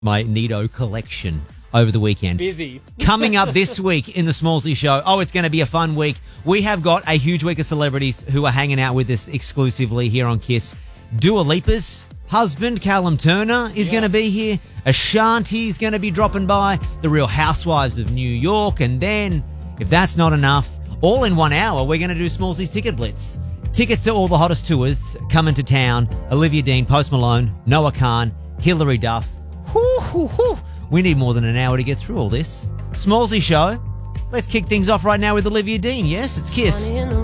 my Nido collection over the weekend. Busy. Coming up this week in the Smallsy Show, it's going to be a fun week. We have got a huge week of celebrities who are hanging out with us exclusively here on Kiss. Dua Lipa's husband, Callum Turner, is going to be here. Ashanti's going to be dropping by. The Real Housewives of New York. And then, if that's not enough, all in 1 hour, we're going to do Smallsy's Ticket Blitz. Tickets to all the hottest tours coming to town. Olivia Dean, Post Malone, Noah Khan, Hilary Duff. We need more than an hour to get through all this. Smallsy Show. Let's kick things off right now with Olivia Dean. Yes, it's Kiss.